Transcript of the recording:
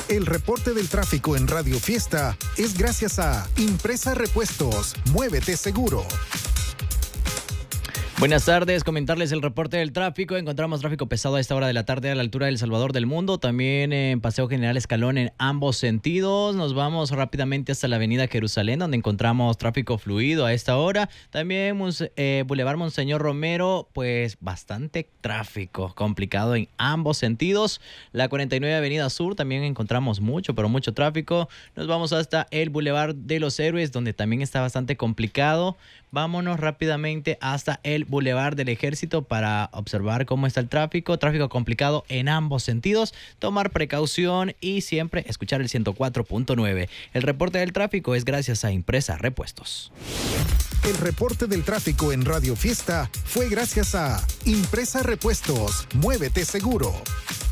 El reporte del tráfico en Radio Fiesta es gracias a Impresa Repuestos. Muévete seguro. Buenas tardes, comentarles el reporte del tráfico. Encontramos tráfico pesado a esta hora de la tarde a la altura del Salvador del Mundo, también en Paseo General Escalón en ambos sentidos. Nos vamos rápidamente hasta la avenida Jerusalén, donde encontramos tráfico fluido a esta hora. También Boulevard Monseñor Romero, pues bastante tráfico complicado en ambos sentidos. La 49 Avenida Sur también encontramos mucho tráfico. Nos vamos hasta el Boulevard de los Héroes, donde también está bastante complicado. Vámonos rápidamente hasta el Boulevard del Ejército para observar cómo está el tráfico. Tráfico complicado en ambos sentidos. Tomar precaución y siempre escuchar el 104.9. El reporte del tráfico es gracias a Impresa Repuestos. El reporte del tráfico en Radio Fiesta fue gracias a Impresa Repuestos. Muévete seguro.